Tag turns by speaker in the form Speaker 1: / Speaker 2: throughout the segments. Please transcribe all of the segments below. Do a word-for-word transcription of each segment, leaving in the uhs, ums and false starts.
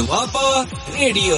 Speaker 1: Doaba radio.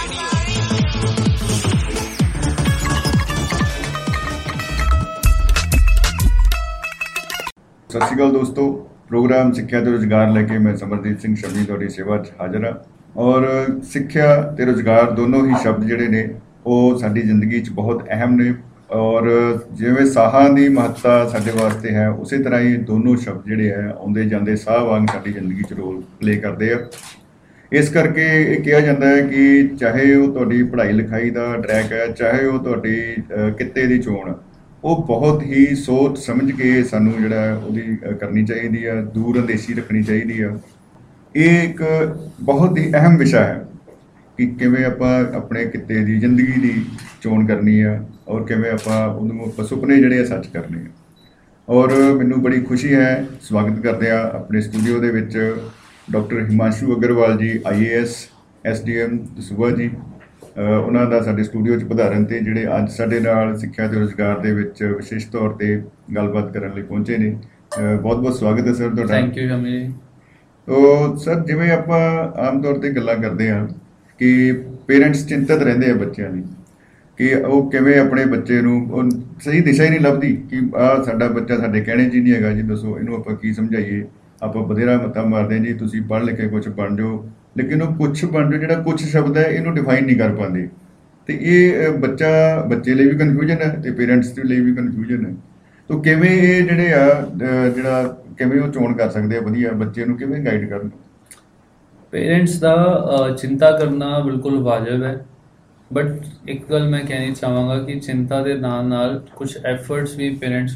Speaker 2: ਸਤਿ ਸ਼੍ਰੀ ਅਕਾਲ ਦੋਸਤੋ, programme ਸਿੱਖਿਆ ਤੇ ਰੁਜ਼ਗਾਰ ਲੈ ਕੇ ਮੈਂ ਸਮਰਦੀਪ ਸਿੰਘ ਸ਼ਬੀ ਤੁਹਾਡੀ ਸੇਵਾ 'ਚ ਹਾਜ਼ਰ ਹਾਂ। ਔਰ ਸਿੱਖਿਆ ਤੇ ਰੁਜ਼ਗਾਰ ਦੋਨੋਂ ਹੀ ਸ਼ਬਦ ਜਿਹੜੇ ਨੇ ਉਹ ਸਾਡੀ ਜ਼ਿੰਦਗੀ 'ਚ ਬਹੁਤ ਅਹਿਮ ਨੇ। ਔਰ ਜਿਵੇਂ ਸਾਹਾਂ ਦੀ ਮਹੱਤਤਾ ਸਾਡੇ ਵਾਸਤੇ ਹੈ, ਉਸੇ ਤਰ੍ਹਾਂ ਹੀ ਦੋਨੋਂ ਸ਼ਬਦ ਜਿਹੜੇ ਹੈ ਆਉਂਦੇ ਜਾਂਦੇ ਸਾਹ ਵਾਂਗ ਸਾਡੀ ਜ਼ਿੰਦਗੀ 'ਚ ਰੋਲ ਪਲੇ ਕਰਦੇ ਆ। ਇਸ ਕਰਕੇ ਇਹ ਕਿਹਾ ਜਾਂਦਾ ਹੈ ਕਿ ਚਾਹੇ ਉਹ ਤੁਹਾਡੀ ਪੜ੍ਹਾਈ ਲਿਖਾਈ ਦਾ ਟਰੈਕ ਹੈ, ਚਾਹੇ ਉਹ ਤੁਹਾਡੀ ਅ, ਕਿੱਤੇ ਦੀ ਚੋਣ, ਉਹ ਬਹੁਤ ਹੀ ਸੋਚ ਸਮਝ ਕੇ ਸਾਨੂੰ ਜਿਹੜਾ ਹੈ ਉਹਦੀ ਅ, ਕਰਨੀ ਚਾਹੀਦੀ ਆ, ਦੂਰ ਅੰਦੇਸ਼ੀ ਰੱਖਣੀ ਚਾਹੀਦੀ ਆ। ਇਹ ਇੱਕ ਬਹੁਤ ਹੀ ਅਹਿਮ ਵਿਸ਼ਾ ਹੈ ਕਿ ਕਿਵੇਂ ਆਪਾਂ ਆਪਣੇ ਕਿੱਤੇ ਦੀ ਜ਼ਿੰਦਗੀ ਦੀ ਚੋਣ ਕਰਨੀ ਆ ਔਰ ਕਿਵੇਂ ਆਪਾਂ ਉਹਨੂੰ ਆਪਾਂ ਸੁਪਨੇ ਜਿਹੜੇ ਆ ਸੱਚ ਕਰਨੇ ਆ। ਔਰ ਮੈਨੂੰ ਬੜੀ ਖੁਸ਼ੀ ਹੈ, ਸਵਾਗਤ ਕਰਦੇ ਆ ਆਪਣੇ ਸਟੂਡੀਓ ਦੇ ਵਿੱਚ ਡਾਕਟਰ ਹਿਮਾਂਸ਼ੂ ਅਗਰਵਾਲ ਜੀ, ਆਈ A S, S D M Dasuya ਜੀ। ਅ, ਉਹਨਾਂ ਦਾ ਸਾਡੇ ਸਟੂਡੀਓ 'ਚ ਪਧਾਰਨ ਤੇ ਜਿਹੜੇ ਅੱਜ ਸਾਡੇ ਨਾਲ ਸਿੱਖਿਆ ਤੇ ਰੁਜ਼ਗਾਰ ਦੇ ਵਿੱਚ ਵਿਸ਼ੇਸ਼ ਤੌਰ ਤੇ ਗੱਲਬਾਤ ਕਰਨ ਲਈ ਪਹੁੰਚੇ ਨੇ। ਬਹੁਤ ਬਹੁਤ ਸਵਾਗਤ ਹੈ ਸਰ ਤੁਹਾਡਾ।
Speaker 3: ਥੈਂਕ ਯੂ ਸ਼ਮੀ ਜੀ।
Speaker 2: ਤੋ ਸਰ, ਜਿਵੇਂ ਆਪਾਂ ਆਮ ਤੌਰ ਤੇ ਗੱਲਾਂ ਕਰਦੇ ਹਾਂ ਕਿ ਪੇਰੈਂਟਸ ਚਿੰਤਤ ਰਹਿੰਦੇ ਆ ਬੱਚਿਆਂ ਲਈ ਕਿ ਉਹ ਕਿਵੇਂ ਆਪਣੇ ਬੱਚੇ ਨੂੰ, ਉਹ ਸਹੀ ਦਿਸ਼ਾ ਹੀ ਨਹੀਂ ਲੱਭਦੀ ਕਿ ਆਹ ਸਾਡਾ ਬੱਚਾ ਸਾਡੇ ਕਹਿਣੇ 'ਚ ਹੀ ਨਹੀਂ ਹੈਗਾ ਜੀ, ਦੱਸੋ ਇਹਨੂੰ ਆਪਾਂ ਕੀ ਸਮਝਾਈਏ। ਆਪਾਂ ਬਥੇਰਾ ਮੱਤਾ ਮਾਰਦੇ ਹਾਂ ਜੀ, ਤੁਸੀਂ ਪੜ੍ਹ ਲਿਖ ਕੇ ਕੁਛ ਬਣ ਜਾਓ, ਲੇਕਿਨ ਉਹ ਕੁਛ ਬਣ ਜਾਓ ਜਿਹੜਾ ਕੁਛ ਸ਼ਬਦ ਹੈ ਇਹਨੂੰ ਡਿਫਾਈਨ ਨਹੀਂ ਕਰ ਪਾਉਂਦੇ। ਤੇ ਇਹ ਅ, ਬੱਚਾ ਬੱਚੇ ਲਈ ਵੀ ਕਨਫਿਊਜ਼ਨ ਹੈ ਤੇ ਪੇਰੈਂਟਸ ਦੇ ਲਈ ਵੀ ਕਨਫਿਊਜ਼ਨ ਹੈ। ਤੋ ਕਿਵੇਂ ਇਹ ਜਿਹੜੇ ਆ ਅ, ਜਿਹੜਾ ਕਿਵੇਂ ਉਹ ਚੋਣ ਕਰ ਸਕਦੇ ਆ ਵਧੀਆ ਬੱਚੇ ਨੂੰ, ਕਿਵੇਂ ਗਾਈਡ ਕਰਨ?
Speaker 3: ਪੇਰੈਂਟਸ ਦਾ ਅ, ਚਿੰਤਾ ਕਰਨਾ ਬਿਲਕੁਲ ਵਾਜਬ ਹੈ, ਬਟ ਇੱਕ ਗੱਲ ਮੈਂ ਕਹਿਣੀ ਚਾਹਾਂਗਾ ਕਿ ਚਿੰਤਾ ਦੇ ਨਾਲ ਨਾਲ ਕੁਝ ਐਫਰਟਸ ਵੀ ਪੇਰੈਂਟਸ